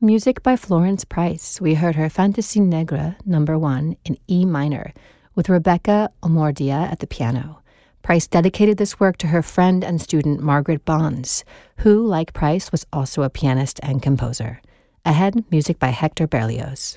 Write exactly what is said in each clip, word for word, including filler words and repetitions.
Music by Florence Price. We heard her Fantasy Negre number one in E minor with Rebecca Omordia at the piano. Price dedicated this work to her friend and student Margaret Bonds, who, like Price, was also a pianist and composer. Ahead, music by Hector Berlioz.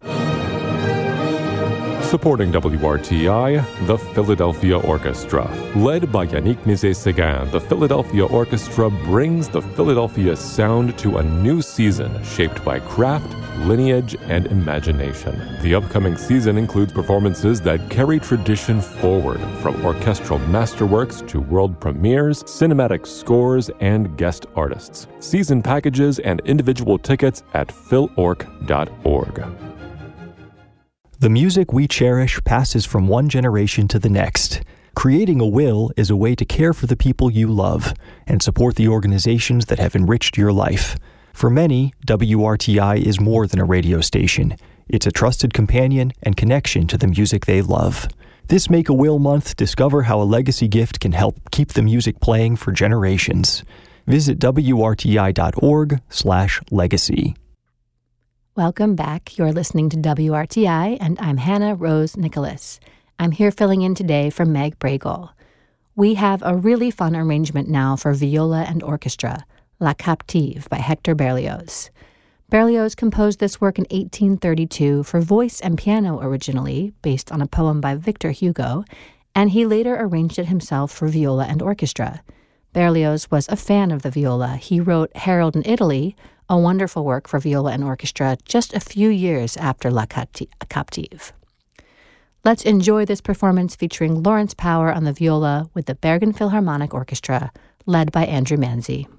Supporting W R T I, the Philadelphia Orchestra. Led by Yannick Nézet-Séguin, the Philadelphia Orchestra brings the Philadelphia sound to a new season shaped by craft, lineage, and imagination. The upcoming season includes performances that carry tradition forward, from orchestral masterworks to world premieres, cinematic scores, and guest artists. Season packages and individual tickets at phil orc dot org. The music we cherish passes from one generation to the next. Creating a will is a way to care for the people you love and support the organizations that have enriched your life. For many, W R T I is more than a radio station. It's a trusted companion and connection to the music they love. This Make a Will month, discover how a legacy gift can help keep the music playing for generations. Visit W R T I dot org slash legacy. Welcome back. You're listening to W R T I, and I'm Hannah Rose Nicholas. I'm here filling in today for Meg Bregel. We have a really fun arrangement now for viola and orchestra, La Captive by Hector Berlioz. Berlioz composed this work in eighteen thirty-two for voice and piano originally, based on a poem by Victor Hugo, and he later arranged it himself for viola and orchestra. Berlioz was a fan of the viola. He wrote Harold in Italy, a wonderful work for viola and orchestra, just a few years after La Captive. Let's enjoy this performance featuring Lawrence Power on the viola with the Bergen Philharmonic Orchestra, led by Andrew Manzi.